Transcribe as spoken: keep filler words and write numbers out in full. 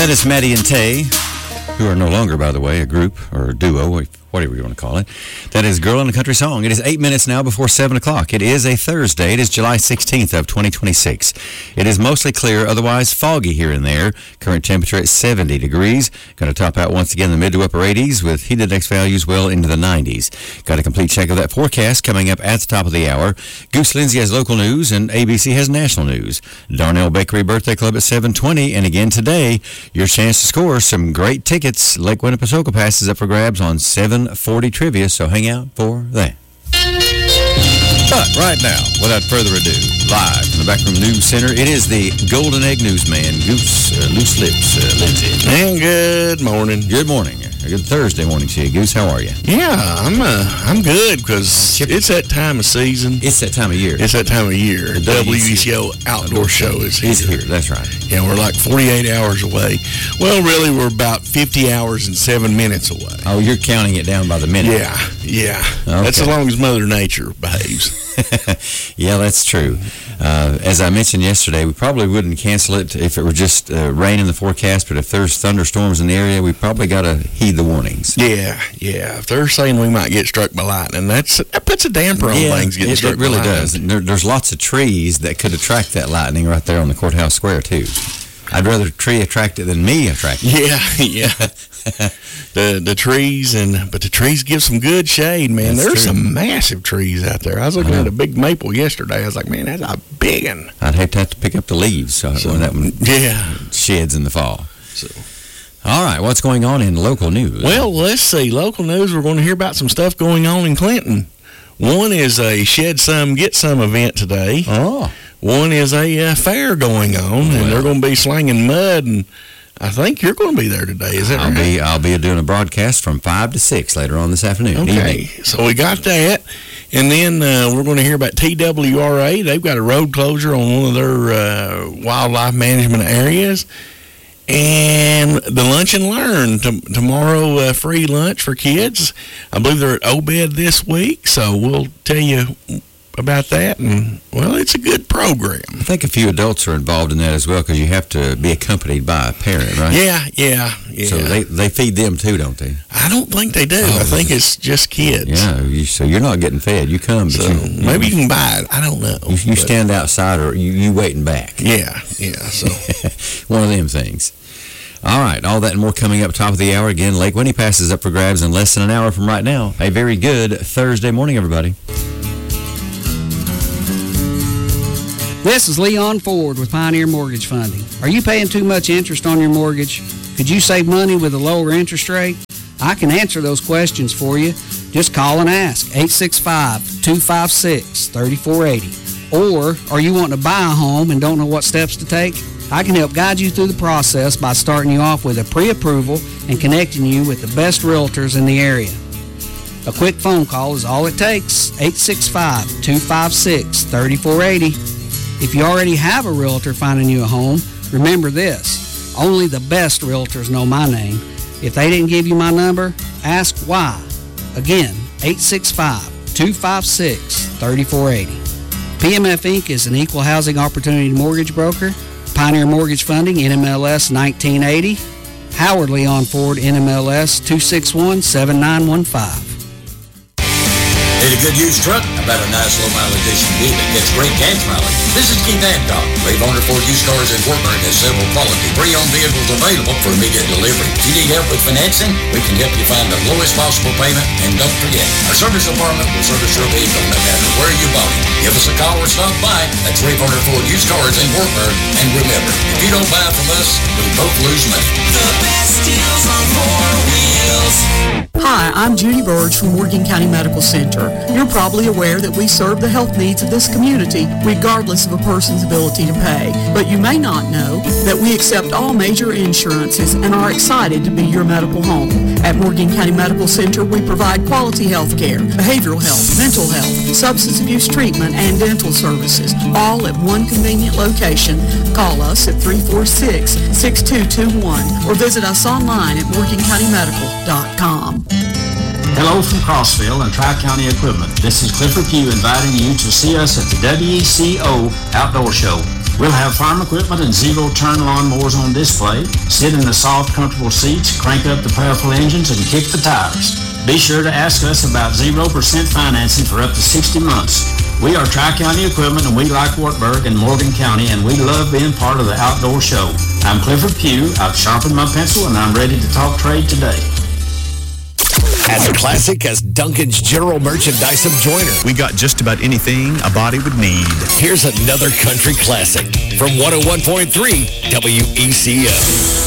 That is Maddie and Tay, who are no longer, by the way, a group or a duo, whatever you want to call it. That is Girl in a Country Song. It is eight minutes now before seven o'clock. It is a Thursday. It is July sixteenth of twenty twenty-six. It is mostly clear, otherwise foggy here and there. Current temperature at seventy degrees. Going to top out once again in the mid to upper eighties with heat index values well into the nineties. Got a complete check of that forecast coming up at the top of the hour. Goose Lindsay has local news and A B C has national news. Darnell Bakery Birthday Club at seven twenty. And again today, your chance to score some great tickets. Lake Winnepesaukah passes up for grabs on seven forty trivia, so hang out for that. But right now, without further ado, live from the Backroom News Center, it is the Golden Egg Newsman, Goose uh, Loose Lips uh, Lindsay. And good morning. Good morning. A good Thursday morning to you, Goose. How are you? Yeah, I'm uh, I'm good because it's that time of season. It's that time of year. It's that time of year. The W E C O Outdoor Show is here. It's here. That's right. Yeah, we're like forty-eight hours away. Well, really, we're about fifty hours and seven minutes away. Oh, you're counting it down by the minute. Yeah, yeah. Okay. That's as long as Mother Nature behaves. Yeah, that's true. Uh, as I mentioned yesterday, we probably wouldn't cancel it if it were just uh, rain in the forecast, but if there's thunderstorms in the area, we probably got to heed the warnings. Yeah, yeah. If they're saying we might get struck by lightning, that's, that puts a damper on yeah, things getting it, struck it really by lightning. does. There, there's lots of trees that could attract that lightning right there on the courthouse square, too. I'd rather a tree attract it than me attract it. Yeah, yeah. the the trees, and but the trees give some good shade, man. That's There's true. some massive trees out there. I was looking at a big maple yesterday. I was like, man, that's a big one. I'd have to have to pick up the leaves so, So, when that one yeah. sheds in the fall. So, all right, what's going on in local news? well, let's see. Local news, we're going to hear about some stuff going on in Clinton. One is a Shed Some, Get Some event today. Oh. One is a uh, fair going on, and Well. they're going to be slinging mud, and I think you're going to be there today. Is that I'll right? be I'll be doing a broadcast from five to six later on this afternoon. Okay, Evening. so we got that, and then uh, we're going to hear about T W R A. They've got a road closure on one of their uh, wildlife management areas, and the Lunch and Learn T- tomorrow, uh, free lunch for kids. I believe they're at Obed this week, so we'll tell you about that, and well, it's a good program. I think a few adults are involved in that as well because you have to be accompanied by a parent, right? Yeah, yeah, yeah. So they, they feed them too, don't they? I don't think they do. Oh, I think it's just kids. Yeah, you, so you're not getting fed. You come, but So you, maybe you can buy it. I don't know. you, you but- stand outside or you, you waiting back. Yeah, yeah. So One of them things. All right, all that and more coming up top of the hour. Again, Lake Winnie passes up for grabs in less than an hour from right now. A very good Thursday morning, everybody. This is Leon Ford with Pioneer Mortgage Funding. Are you paying too much interest on your mortgage? Could you save money with a lower interest rate? I can answer those questions for you. Just call and ask, eight six five, two five six, three four eight zero. Or are you wanting to buy a home and don't know what steps to take? I can help guide you through the process by starting you off with a pre-approval and connecting you with the best realtors in the area. A quick phone call is all it takes, eight six five, two five six, three four eight zero. If you already have a realtor finding you a home, remember this, only the best realtors know my name. If they didn't give you my number, ask why. Again, eight six five, two five six, three four eight zero. P M F Incorporated is an equal housing opportunity mortgage broker. Pioneer Mortgage Funding, N M L S nineteen eighty. Howard Leon Ford, N M L S two six one, seven nine one five. Need a good used truck? How about a nice low-mileage S U V that gets great gas mileage? This is Keith Hancock. Rave Owner Ford Used Cars in Wartburg has several quality pre-owned vehicles available for immediate delivery. If you need help with financing, we can help you find the lowest possible payment. And don't forget, our service department will service your vehicle no matter where you bought it. Give us a call or stop by. That's Rave Owner Ford Used Cars in Wartburg. And remember, if you don't buy from us, we both lose money. The best deals on four wheels. Hi, I'm Judy Burge from Morgan County Medical Center. You're probably aware that we serve the health needs of this community, regardless of a person's ability to pay. But you may not know that we accept all major insurances and are excited to be your medical home. At Morgan County Medical Center, we provide quality health care, behavioral health, mental health, substance abuse treatment, and dental services, all at one convenient location. Call us at three four six, six two two one or visit us online at morgan county medical dot com. Hello from Crossville and Tri-County Equipment. This is Clifford Pugh inviting you to see us at the W E C O Outdoor Show. We'll have farm equipment and zero-turn lawnmowers on display. Sit in the soft, comfortable seats, crank up the powerful engines, and kick the tires. Be sure to ask us about zero percent financing for up to sixty months. We are Tri-County Equipment, and we like Wartburg and Morgan County, and we love being part of the outdoor show. I'm Clifford Pugh. I've sharpened my pencil, and I'm ready to talk trade today. As classic as Duncan's general merchandise of Joyner. We got just about anything a body would need. Here's another country classic from one oh one point three W E C O.